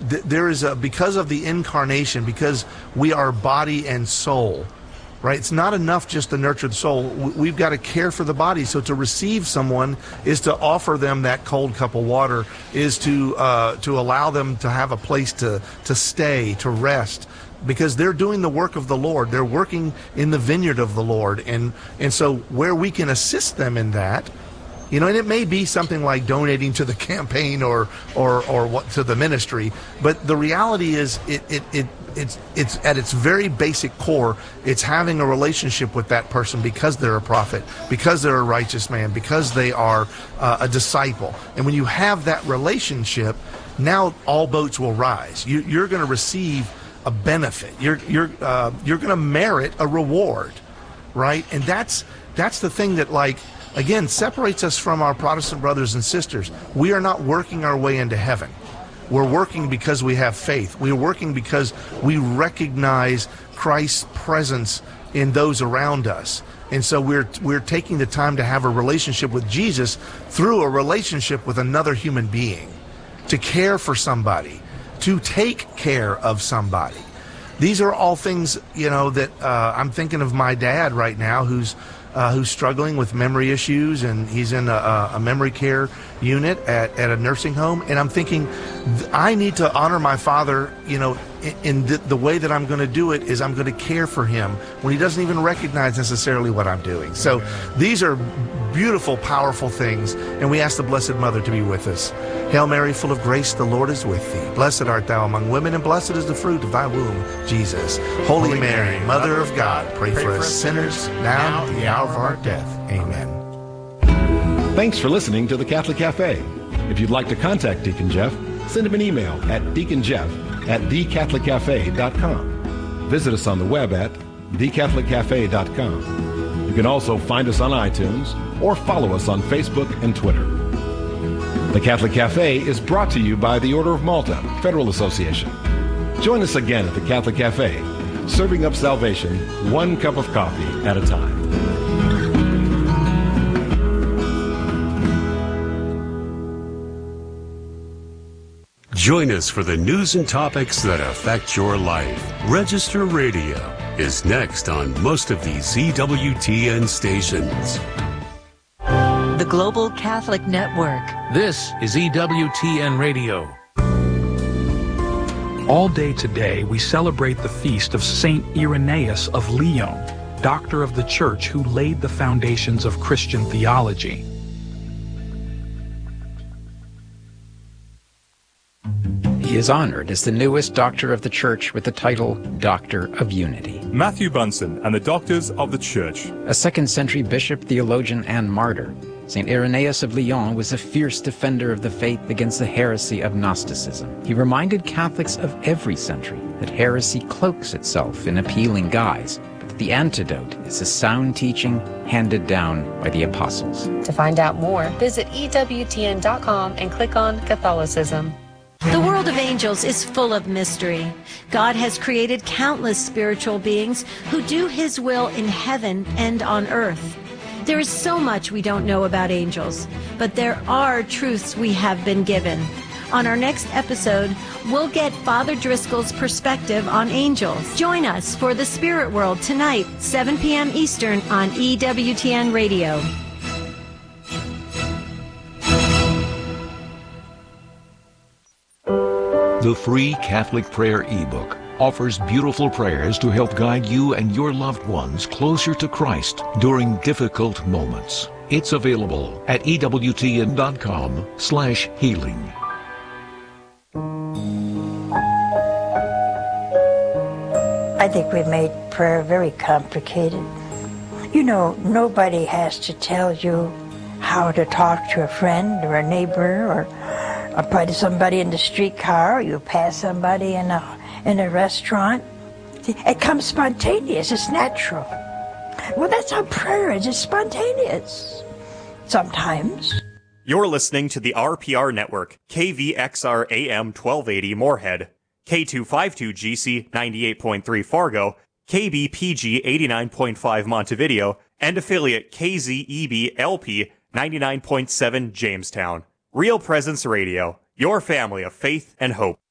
there is because of the incarnation, because we are body and soul, right? It's not enough just to nurture the soul. We've got to care for the body. So to receive someone is to offer them that cold cup of water, is to allow them to have a place to stay, to rest, because they're doing the work of the Lord. They're working in the vineyard of the Lord. And so where we can assist them in that, and it may be something like donating to the campaign or what to the ministry, but the reality is it's at its very basic core, it's having a relationship with that person because they're a prophet, because they're a righteous man, because they are a disciple. And when you have that relationship, now all boats will rise. You're going to receive a benefit. You're going to merit a reward, right? And that's the thing that, again, separates us from our Protestant brothers and sisters. We are not working our way into heaven. We're working because we have faith. We're working because we recognize Christ's presence in those around us. And so we're taking the time to have a relationship with Jesus through a relationship with another human being, to care for somebody, to take care of somebody. These are all things, that I'm thinking of my dad right now, who's struggling with memory issues, and he's in a memory care unit at a nursing home. And I'm thinking, I need to honor my father, in the way that I'm going to do it is I'm going to care for him when he doesn't even recognize necessarily what I'm doing. So these are beautiful, powerful things, and we ask the Blessed Mother to be with us. Hail Mary, full of grace, the Lord is with thee. Blessed art thou among women, and blessed is the fruit of thy womb, Jesus. Holy Mary, Mother of God, pray for us sinners, now and at the hour of our death. Amen. Thanks for listening to the Catholic Cafe. If you'd like to contact Deacon Jeff, send him an email at deaconjeff@thecatholiccafe.com. Visit us on the web at thecatholiccafe.com. You can also find us on iTunes or follow us on Facebook and Twitter. The Catholic Cafe is brought to you by the Order of Malta Federal Association. Join us again at the Catholic Cafe, serving up salvation one cup of coffee at a time. Join us for the news and topics that affect your life. Register Radio is next on most of these EWTN stations. The Global Catholic Network. This is EWTN Radio. All day today, we celebrate the feast of Saint Irenaeus of Lyon, doctor of the Church who laid the foundations of Christian theology. He is honored as the newest Doctor of the Church with the title Doctor of Unity. Matthew Bunson and the Doctors of the Church. A 2nd century bishop, theologian, and martyr, St. Irenaeus of Lyon was a fierce defender of the faith against the heresy of Gnosticism. He reminded Catholics of every century that heresy cloaks itself in appealing guise. The antidote is a sound teaching handed down by the apostles. To find out more, visit EWTN.com and click on Catholicism. The world of angels is full of mystery. God has created countless spiritual beings who do His will in heaven and on earth. There is so much we don't know about angels, but there are truths we have been given. On our next episode, we'll get Father Driscoll's perspective on angels. Join us for The Spirit World tonight, 7 p.m. Eastern on EWTN Radio. The free Catholic Prayer ebook offers beautiful prayers to help guide you and your loved ones closer to Christ during difficult moments. It's available at EWTN.com/healing. I think we've made prayer very complicated. Nobody has to tell you how to talk to a friend or a neighbor or probably somebody in the streetcar, or you pass somebody in a restaurant. It comes spontaneous, it's natural. Well, that's how prayer is, it's spontaneous. Sometimes. You're listening to the RPR Network, KVXR AM 1280 Moorhead, K252GC 98.3 Fargo, KBPG 89.5 Montevideo, and affiliate KZEB LP 99.7 Jamestown. Real Presence Radio, your family of faith and hope.